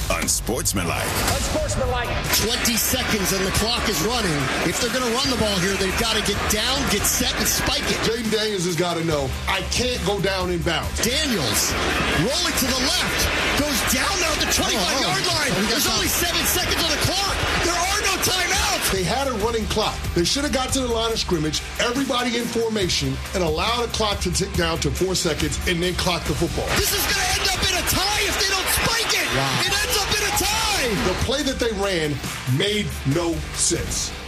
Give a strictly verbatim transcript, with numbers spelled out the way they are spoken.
Unsportsmanlike. Unsportsmanlike. twenty seconds and the clock is running. If they're going to run the ball here, they've got to get down, get set, and spike it. Jaden Daniels has got to know, I can't go down in bounds. Daniels rolling to the left. Goes down now at the twenty-five-yard line. There's only seven seconds on the clock. There are no timeouts. They had a running clock. They should have got to the line of scrimmage, everybody in formation, and allow the clock to tick down to four seconds and then clock the football. This is going to end up in a tie if they don't spike it. Wow. It ends up in a tie. The play that they ran made no sense.